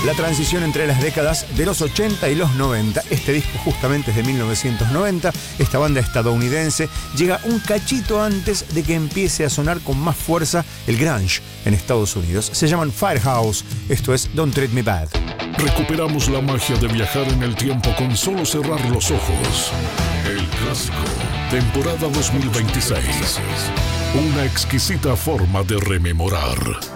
la transición entre las décadas de los 80 y los 90. Este disco justamente es de 1990. Esta banda estadounidense llega un cachito antes de que empiece a sonar con más fuerza el grunge en Estados Unidos. Se llaman Firehouse. Esto es Don't Treat Me Bad. Recuperamos la magia de viajar en el tiempo con solo cerrar los ojos. El clásico, temporada 2026. Una exquisita forma de rememorar.